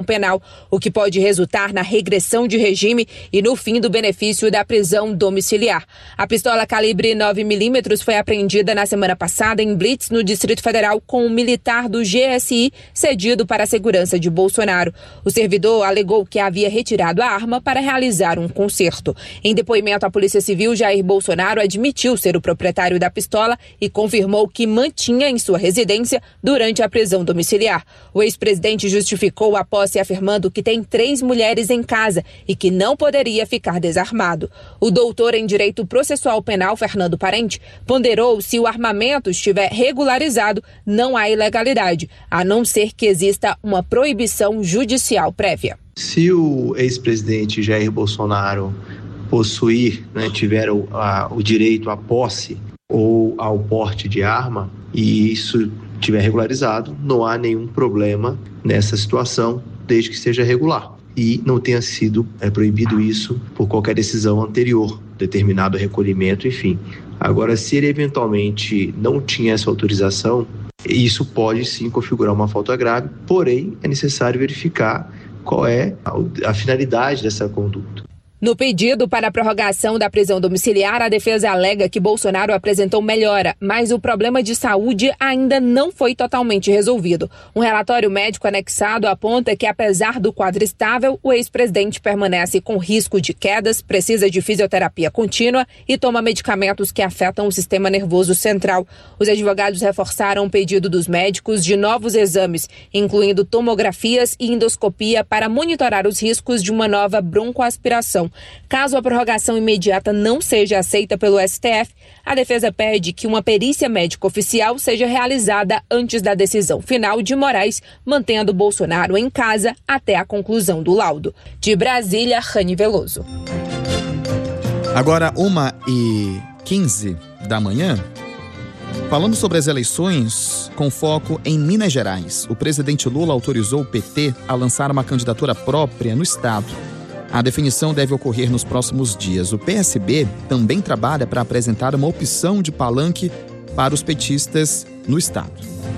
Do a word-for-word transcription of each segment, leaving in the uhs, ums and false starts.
penal, o que pode resultar na regressão de regime e no fim do benefício da prisão domiciliar. A pistola calibre nove milímetros foi apreendida na semana passada em blitz no Distrito Federal com um militar do G S I cedido para a segurança de Bolsonaro. O servidor alegou que havia retirado a arma para realizar um concerto. Em depoimento à Polícia Civil, Jair Bolsonaro admitiu ser o proprietário da pistola e confirmou que mantinha em sua residência durante a prisão domiciliar. O ex-presidente justificou a posse afirmando que tem três mulheres em casa e que não poderia ficar desarmado. O doutor em Direito Processual Penal, Fernando Parente, ponderou se o armamento estiver regularizado, não há ilegalidade, a não ser que exista uma proibição judicial prévia. Se o ex-presidente Jair Bolsonaro possuir, né, tiver o, a, o direito à posse ou ao porte de arma e isso estiver regularizado, não há nenhum problema nessa situação, desde que seja regular e não tenha sido é, proibido isso por qualquer decisão anterior, determinado recolhimento, enfim. Agora, se ele eventualmente não tinha essa autorização, isso pode sim configurar uma falta grave, porém é necessário verificar qual é a, a finalidade dessa conduta. No pedido para a prorrogação da prisão domiciliar, a defesa alega que Bolsonaro apresentou melhora, mas o problema de saúde ainda não foi totalmente resolvido. Um relatório médico anexado aponta que, apesar do quadro estável, o ex-presidente permanece com risco de quedas, precisa de fisioterapia contínua e toma medicamentos que afetam o sistema nervoso central. Os advogados reforçaram o pedido dos médicos de novos exames, incluindo tomografias e endoscopia para monitorar os riscos de uma nova broncoaspiração. Caso a prorrogação imediata não seja aceita pelo S T F, a defesa pede que uma perícia médica oficial seja realizada antes da decisão final de Moraes, mantendo Bolsonaro em casa até a conclusão do laudo. De Brasília, Rani Veloso. Agora, uma e quinze da manhã, falando sobre as eleições com foco em Minas Gerais. O presidente Lula autorizou o P T a lançar uma candidatura própria no estado. A definição deve ocorrer nos próximos dias. O P S B também trabalha para apresentar uma opção de palanque para os petistas no estado.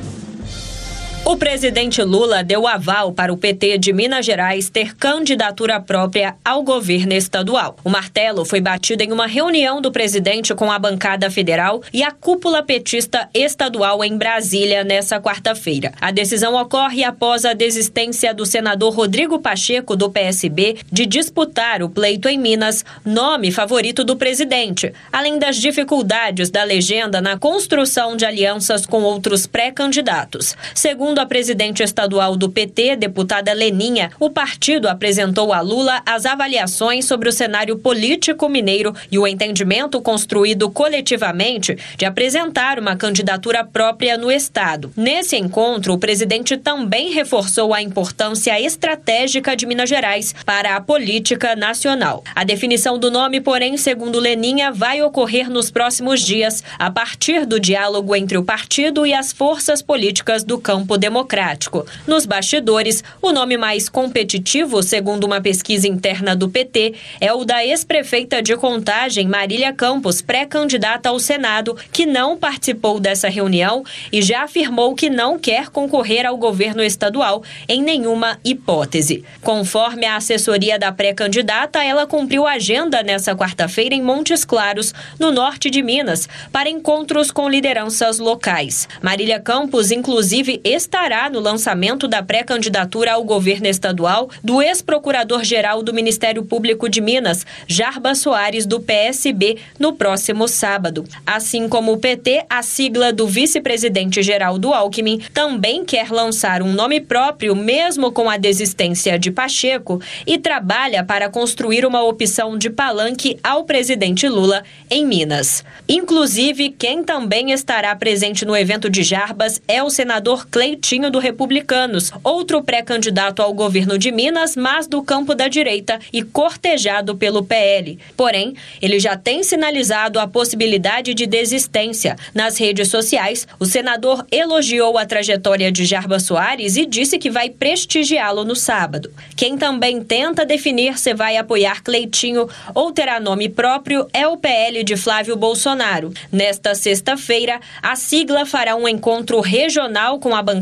O presidente Lula deu aval para o P T de Minas Gerais ter candidatura própria ao governo estadual. O martelo foi batido em uma reunião do presidente com a bancada federal e a cúpula petista estadual em Brasília nesta quarta-feira. A decisão ocorre após a desistência do senador Rodrigo Pacheco, do P S B, de disputar o pleito em Minas, nome favorito do presidente, além das dificuldades da legenda na construção de alianças com outros pré-candidatos. Segundo a presidente estadual do P T, deputada Leninha, o partido apresentou a Lula as avaliações sobre o cenário político mineiro e o entendimento construído coletivamente de apresentar uma candidatura própria no estado. Nesse encontro, o presidente também reforçou a importância estratégica de Minas Gerais para a política nacional. A definição do nome, porém, segundo Leninha, vai ocorrer nos próximos dias, a partir do diálogo entre o partido e as forças políticas do campo democrático. Nos bastidores, o nome mais competitivo, segundo uma pesquisa interna do P T, é o da ex-prefeita de Contagem, Marília Campos, pré-candidata ao Senado, que não participou dessa reunião e já afirmou que não quer concorrer ao governo estadual em nenhuma hipótese. Conforme a assessoria da pré-candidata, ela cumpriu agenda nessa quarta-feira em Montes Claros, no norte de Minas, para encontros com lideranças locais. Marília Campos, inclusive, estará no lançamento da pré-candidatura ao governo estadual do ex-procurador-geral do Ministério Público de Minas, Jarbas Soares, do P S B, no próximo sábado. Assim como o P T, a sigla do vice-presidente Geraldo Alckmin também quer lançar um nome próprio, mesmo com a desistência de Pacheco, e trabalha para construir uma opção de palanque ao presidente Lula em Minas. Inclusive, quem também estará presente no evento de Jarbas é o senador Cleitinho, do Republicanos, outro pré-candidato ao governo de Minas, mas do campo da direita e cortejado pelo P L. Porém, ele já tem sinalizado a possibilidade de desistência. Nas redes sociais, o senador elogiou a trajetória de Jarbas Soares e disse que vai prestigiá-lo no sábado. Quem também tenta definir se vai apoiar Cleitinho ou terá nome próprio é o P L de Flávio Bolsonaro. Nesta sexta-feira, a sigla fará um encontro regional com a bancada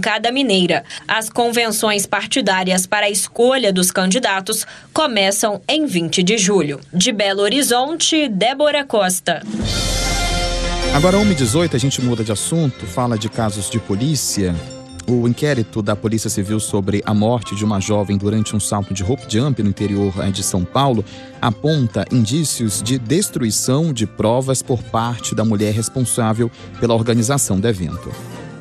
bancada mineira. As convenções partidárias para a escolha dos candidatos começam em vinte de julho. De Belo Horizonte, Débora Costa. Agora, uma e dezoito, a gente muda de assunto, fala de casos de polícia. O inquérito da Polícia Civil sobre a morte de uma jovem durante um salto de rope jump no interior de São Paulo aponta indícios de destruição de provas por parte da mulher responsável pela organização do evento.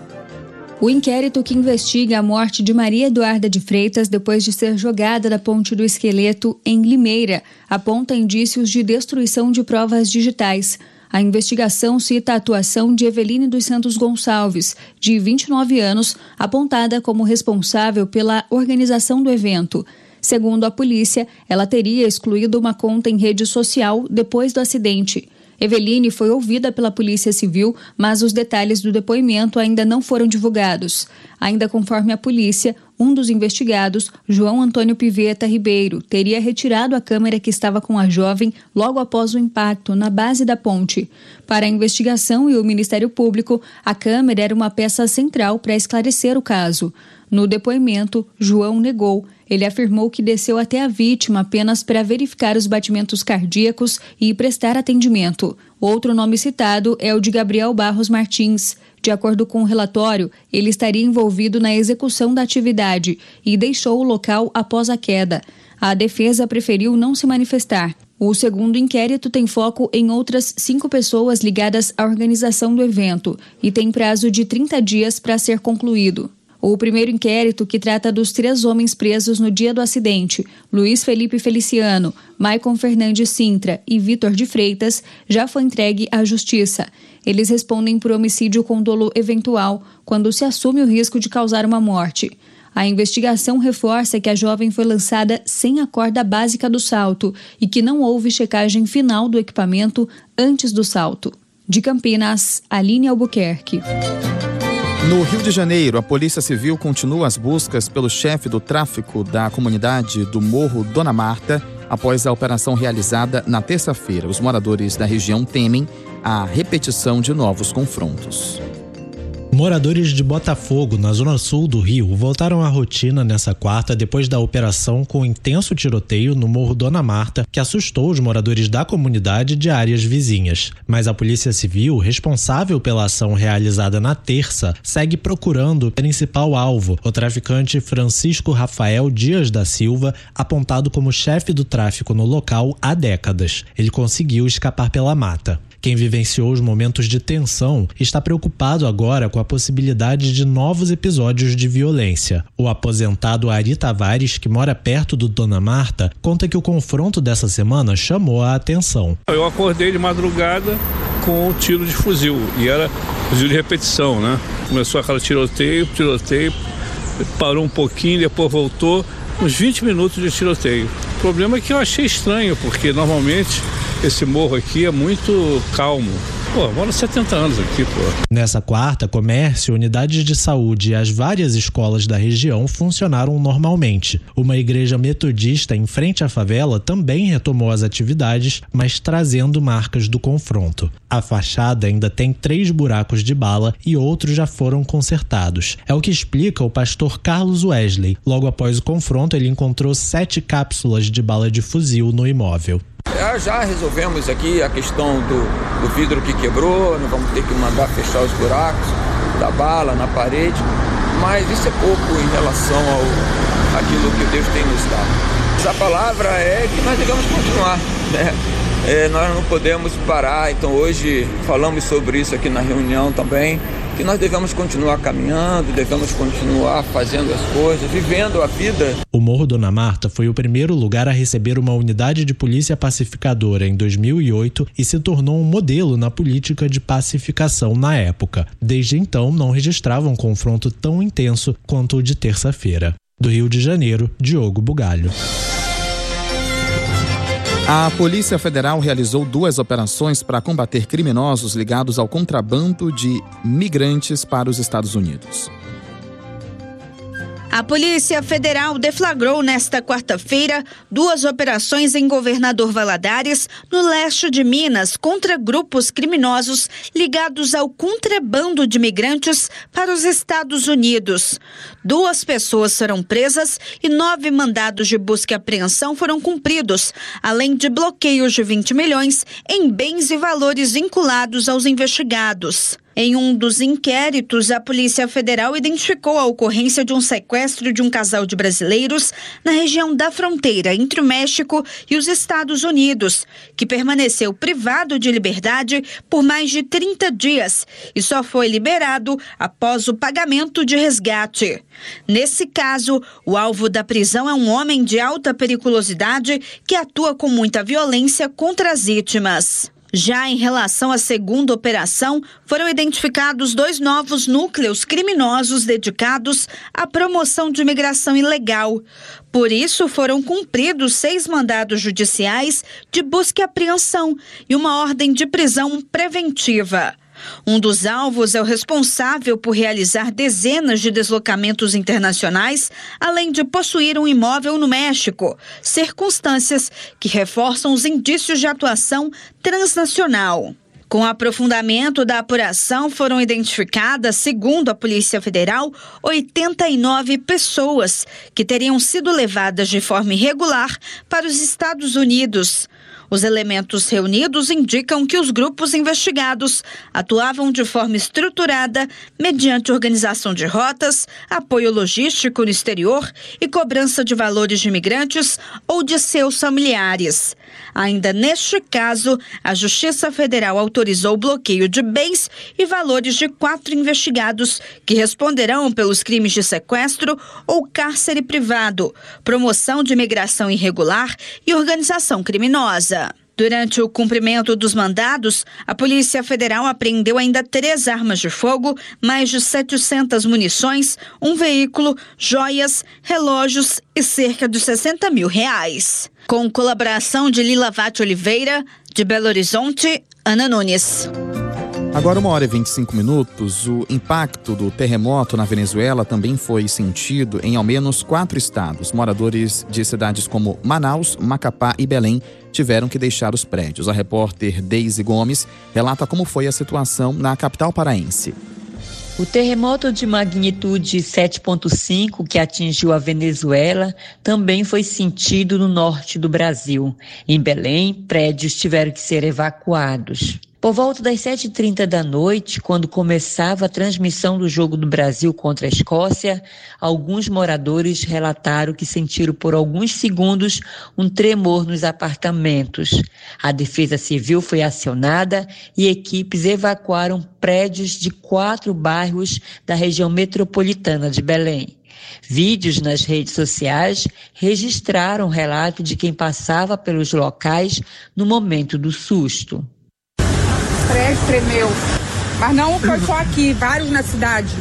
O inquérito que investiga a morte de Maria Eduarda de Freitas depois de ser jogada da Ponte do Esqueleto, em Limeira, aponta indícios de destruição de provas digitais. A investigação cita a atuação de Eveline dos Santos Gonçalves, de vinte e nove anos, apontada como responsável pela organização do evento. Segundo a polícia, ela teria excluído uma conta em rede social depois do acidente. Eveline foi ouvida pela Polícia Civil, mas os detalhes do depoimento ainda não foram divulgados. Ainda conforme a polícia, um dos investigados, João Antônio Piveta Ribeiro, teria retirado a câmera que estava com a jovem logo após o impacto na base da ponte. Para a investigação e o Ministério Público, a câmera era uma peça central para esclarecer o caso. No depoimento, João negou. Ele afirmou que desceu até a vítima apenas para verificar os batimentos cardíacos e prestar atendimento. Outro nome citado é o de Gabriel Barros Martins. De acordo com o relatório, ele estaria envolvido na execução da atividade e deixou o local após a queda. A defesa preferiu não se manifestar. O segundo inquérito tem foco em outras cinco pessoas ligadas à organização do evento e tem prazo de trinta dias para ser concluído. O primeiro inquérito, que trata dos três homens presos no dia do acidente, Luiz Felipe Feliciano, Maicon Fernandes Sintra e Vitor de Freitas, já foi entregue à Justiça. Eles respondem por homicídio com dolo eventual, quando se assume o risco de causar uma morte. A investigação reforça que a jovem foi lançada sem a corda básica do salto e que não houve checagem final do equipamento antes do salto. De Campinas, Aline Albuquerque. No Rio de Janeiro, a Polícia Civil continua as buscas pelo chefe do tráfico da comunidade do Morro Dona Marta após a operação realizada na terça-feira. Os moradores da região temem a repetição de novos confrontos. Moradores de Botafogo, na zona sul do Rio, voltaram à rotina nessa quarta depois da operação com intenso tiroteio no Morro Dona Marta, que assustou os moradores da comunidade de áreas vizinhas. Mas a Polícia Civil, responsável pela ação realizada na terça, segue procurando o principal alvo, o traficante Francisco Rafael Dias da Silva, apontado como chefe do tráfico no local há décadas. Ele conseguiu escapar pela mata. Quem vivenciou os momentos de tensão está preocupado agora com a possibilidade de novos episódios de violência. O aposentado Ari Tavares, que mora perto do Dona Marta, conta que o confronto dessa semana chamou a atenção. Eu acordei de madrugada com um tiro de fuzil, e era fuzil de repetição, né? Começou aquela tiroteio, tiroteio, parou um pouquinho, depois voltou, uns vinte minutos de tiroteio. O problema é que eu achei estranho, porque normalmente esse morro aqui é muito calmo. Pô, moro setenta anos aqui, pô. Nessa quarta, comércio, unidades de saúde e as várias escolas da região funcionaram normalmente. Uma igreja metodista em frente à favela também retomou as atividades, mas trazendo marcas do confronto. A fachada ainda tem três buracos de bala e outros já foram consertados. É o que explica o pastor Carlos Wesley. Logo após o confronto, ele encontrou sete cápsulas de bala de fuzil no imóvel. Já resolvemos aqui a questão do, do vidro que quebrou, nós vamos ter que mandar fechar os buracos da bala na parede, mas isso é pouco em relação ao aquilo que Deus tem nos dado. A palavra é que nós devemos continuar, né? É, nós não podemos parar, então hoje falamos sobre isso aqui na reunião também, que nós devemos continuar caminhando, devemos continuar fazendo as coisas, vivendo a vida. O Morro Dona Marta foi o primeiro lugar a receber uma unidade de polícia pacificadora em dois mil e oito e se tornou um modelo na política de pacificação na época. Desde então, não registrava um confronto tão intenso quanto o de terça-feira. Do Rio de Janeiro, Diogo Bugalho. A Polícia Federal realizou duas operações para combater criminosos ligados ao contrabando de migrantes para os Estados Unidos. A Polícia Federal deflagrou nesta quarta-feira duas operações em Governador Valadares, no leste de Minas, contra grupos criminosos ligados ao contrabando de imigrantes para os Estados Unidos. Duas pessoas foram presas e nove mandados de busca e apreensão foram cumpridos, além de bloqueios de vinte milhões em bens e valores vinculados aos investigados. Em um dos inquéritos, a Polícia Federal identificou a ocorrência de um sequestro de um casal de brasileiros na região da fronteira entre o México e os Estados Unidos, que permaneceu privado de liberdade por mais de trinta dias e só foi liberado após o pagamento de resgate. Nesse caso, o alvo da prisão é um homem de alta periculosidade que atua com muita violência contra as vítimas. Já em relação à segunda operação, foram identificados dois novos núcleos criminosos dedicados à promoção de imigração ilegal. Por isso, foram cumpridos seis mandados judiciais de busca e apreensão e uma ordem de prisão preventiva. Um dos alvos é o responsável por realizar dezenas de deslocamentos internacionais, além de possuir um imóvel no México, circunstâncias que reforçam os indícios de atuação transnacional. Com o aprofundamento da apuração, foram identificadas, segundo a Polícia Federal, oitenta e nove pessoas que teriam sido levadas de forma irregular para os Estados Unidos. Os elementos reunidos indicam que os grupos investigados atuavam de forma estruturada mediante organização de rotas, apoio logístico no exterior e cobrança de valores de imigrantes ou de seus familiares. Ainda neste caso, a Justiça Federal autorizou o bloqueio de bens e valores de quatro investigados que responderão pelos crimes de sequestro ou cárcere privado, promoção de imigração irregular e organização criminosa. Durante o cumprimento dos mandados, a Polícia Federal apreendeu ainda três armas de fogo, mais de setecentas munições, um veículo, joias, relógios e cerca de sessenta mil reais. Com colaboração de Lila Vatti Oliveira, de Belo Horizonte, Ana Nunes. Agora, uma hora e vinte e cinco minutos, o impacto do terremoto na Venezuela também foi sentido em ao menos quatro estados. Moradores de cidades como Manaus, Macapá e Belém tiveram que deixar os prédios. A repórter Deise Gomes relata como foi a situação na capital paraense. O terremoto de magnitude sete ponto cinco que atingiu a Venezuela também foi sentido no norte do Brasil. Em Belém, prédios tiveram que ser evacuados. Por volta das sete e trinta da noite, quando começava a transmissão do jogo do Brasil contra a Escócia, alguns moradores relataram que sentiram por alguns segundos um tremor nos apartamentos. A Defesa Civil foi acionada e equipes evacuaram prédios de quatro bairros da região metropolitana de Belém. Vídeos nas redes sociais registraram o relato de quem passava pelos locais no momento do susto. O prédio tremeu, mas não foi só aqui, vários na cidade,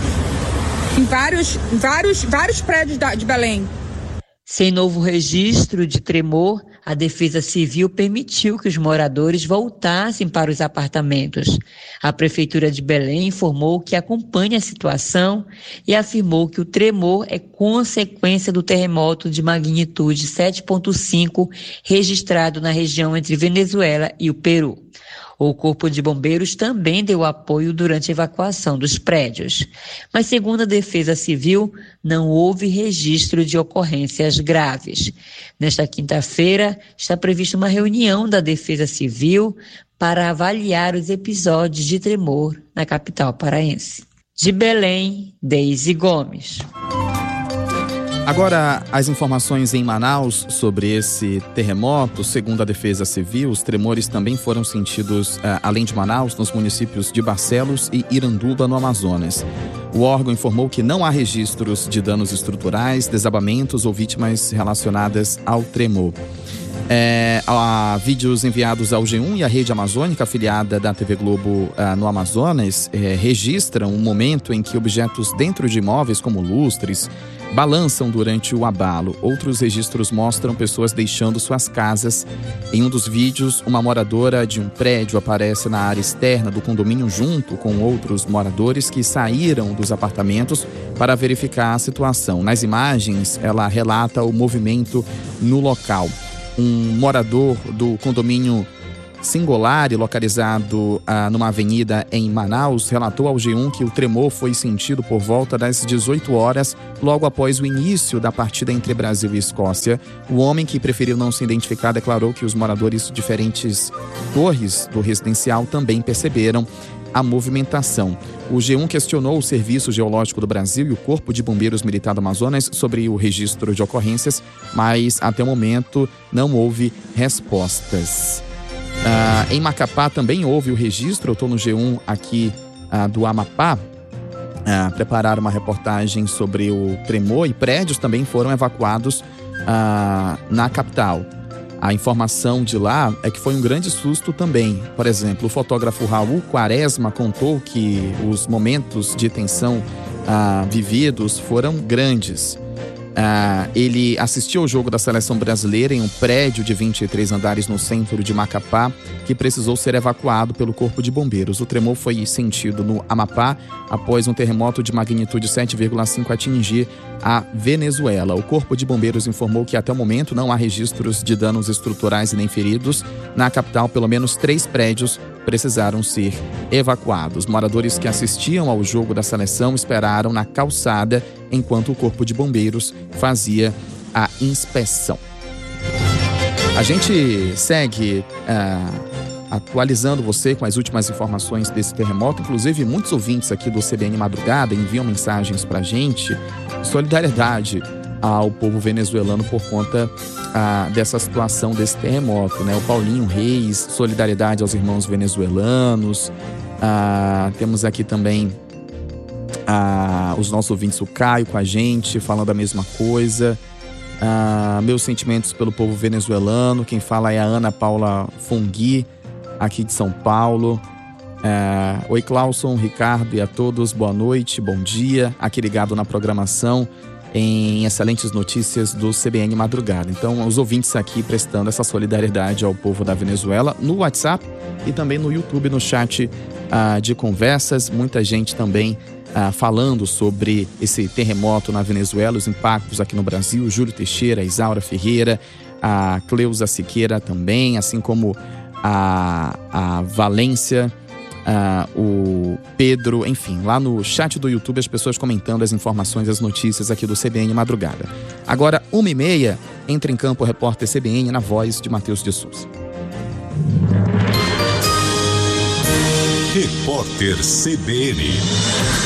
em vários, vários, vários prédios de Belém. Sem novo registro de tremor, a Defesa Civil permitiu que os moradores voltassem para os apartamentos. A Prefeitura de Belém informou que acompanha a situação e afirmou que o tremor é consequência do terremoto de magnitude sete ponto cinco registrado na região entre Venezuela e o Peru. O Corpo de Bombeiros também deu apoio durante a evacuação dos prédios. Mas, segundo a Defesa Civil, não houve registro de ocorrências graves. Nesta quinta-feira, está prevista uma reunião da Defesa Civil para avaliar os episódios de tremor na capital paraense. De Belém, Deise Gomes. Agora, as informações em Manaus sobre esse terremoto. Segundo a Defesa Civil, os tremores também foram sentidos, uh, além de Manaus, nos municípios de Barcelos e Iranduba, no Amazonas. O órgão informou que não há registros de danos estruturais, desabamentos ou vítimas relacionadas ao tremor. É, há vídeos enviados ao G um e à Rede Amazônica, afiliada da T V Globo ah, no Amazonas, é, registram um momento em que objetos dentro de imóveis, como lustres, balançam durante o abalo. Outros registros mostram pessoas deixando suas casas. Em um dos vídeos, uma moradora de um prédio aparece na área externa do condomínio junto com outros moradores que saíram dos apartamentos para verificar a situação. Nas imagens, ela relata o movimento no local. Um morador do condomínio Singolare, localizado ah, numa avenida em Manaus, relatou ao G um que o tremor foi sentido por volta das dezoito horas, logo após o início da partida entre Brasil e Escócia. O homem, que preferiu não se identificar, declarou que os moradores de diferentes torres do residencial também perceberam a movimentação. O G um questionou o Serviço Geológico do Brasil e o Corpo de Bombeiros Militar do Amazonas sobre o registro de ocorrências, mas até o momento não houve respostas. Ah, em Macapá também houve o registro. Eu estou no G um aqui ah, do Amapá. Ah, prepararam uma reportagem sobre o tremor e prédios também foram evacuados ah, na capital. A informação de lá é que foi um grande susto também. Por exemplo, o fotógrafo Raul Quaresma contou que os momentos de tensão ah, vividos foram grandes. Ah, ele assistiu ao jogo da seleção brasileira em um prédio de vinte e três andares no centro de Macapá, que precisou ser evacuado pelo Corpo de Bombeiros. O tremor foi sentido no Amapá após um terremoto de magnitude sete vírgula cinco atingir a Venezuela. O Corpo de Bombeiros informou que até o momento não há registros de danos estruturais e nem feridos. Na capital, pelo menos três prédios precisaram ser evacuados. Moradores que assistiam ao jogo da seleção esperaram na calçada enquanto o Corpo de Bombeiros fazia a inspeção. A gente segue uh, atualizando você com as últimas informações desse terremoto. Inclusive, muitos ouvintes aqui do C B N Madrugada enviam mensagens pra gente. Solidariedade ao povo venezuelano por conta ah, dessa situação, desse terremoto, né? O Paulinho Reis, solidariedade aos irmãos venezuelanos. Ah, temos aqui também ah, os nossos ouvintes, o Caio com a gente, falando a mesma coisa. Ah, meus sentimentos pelo povo venezuelano. Quem fala é a Ana Paula Fungui, aqui de São Paulo. Ah, oi, Clauson, Ricardo e a todos, boa noite, bom dia. Aqui ligado na programação em excelentes notícias do C B N Madrugada. Então, os ouvintes aqui prestando essa solidariedade ao povo da Venezuela no WhatsApp e também no YouTube, no chat ah, de conversas. Muita gente também ah, falando sobre esse terremoto na Venezuela, os impactos aqui no Brasil. Júlio Teixeira, Isaura Ferreira, a Cleusa Siqueira também, assim como a, a Valência, Ah, o Pedro, enfim, lá no chat do YouTube as pessoas comentando as informações, as notícias aqui do C B N Madrugada. Agora, uma e meia, entra em campo o repórter C B N na voz de Matheus de Souza. Repórter C B N.